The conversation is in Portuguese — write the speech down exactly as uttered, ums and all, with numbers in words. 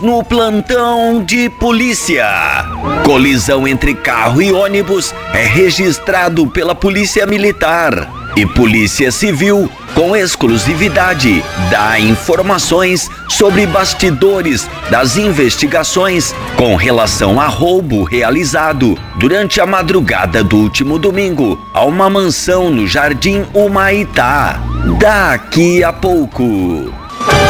No plantão de polícia. Colisão entre carro e ônibus é registrado pela Polícia Militar. E Polícia Civil, com exclusividade, dá informações sobre bastidores das investigações com relação a roubo realizado durante a madrugada do último domingo a uma mansão no Jardim Humaitá. Daqui a pouco.